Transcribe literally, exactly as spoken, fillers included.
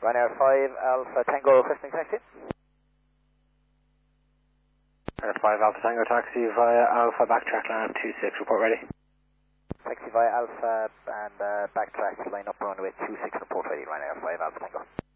Ryanair five Alpha Tango requesting taxi. Ryanair five Alpha Tango taxi via Alpha backtrack line two six, report ready. Taxi via Alpha and uh, backtrack line up runway two six, report ready. Ryanair five Alpha Tango.